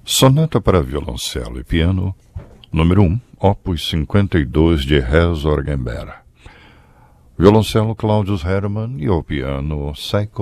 Sonata para violoncelo e piano, número 1, opus 52 de Herzog-Aguenberg. Violoncelo Claudius Hermann e ao piano Seiko